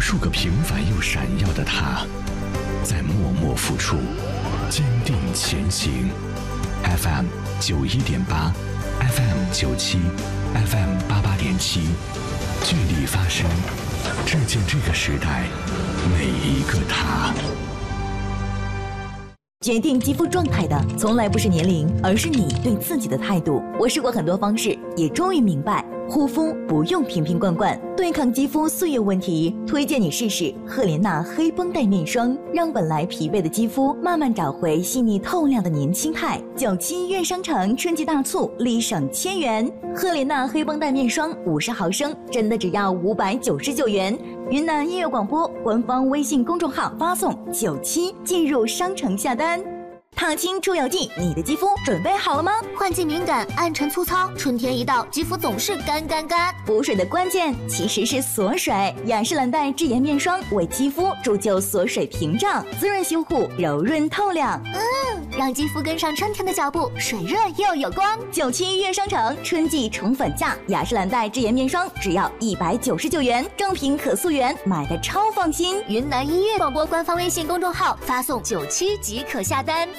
数个平凡又闪耀的他，在默默付出，坚定前行。FM 91.8 FM 97 FM 88.7，聚力发声，致敬这个时代每一个他。 决定肌肤状态的从来不是年龄，而是你对自己的态度。我试过很多方式，也终于明白，护肤不用瓶瓶罐罐，对抗肌肤岁月问题，推荐你试试赫莲娜黑绷带面霜，让本来疲惫的肌肤慢慢找回细腻透亮的年轻态。97月商城春季大促，立省1000元，赫莲娜黑绷带面霜50毫升，真的只要599元。云南音乐广播官方微信公众号发送97进入商城下单。烫青出油剂，你的肌肤准备好了吗？ 换季敏感、暗沉粗糙，春天一到，肌肤总是干。 补水的关键其实是锁水，雅诗兰黛智妍面霜为肌肤铸就锁水屏障，滋润修护，柔润透亮。 让肌肤跟上春天的脚步，水润又有光。 97月商城春季宠粉价，雅诗兰黛智妍面霜只要199元，正品可溯源，买的超放心。 云南音乐广播官方微信公众号发送97即可下单。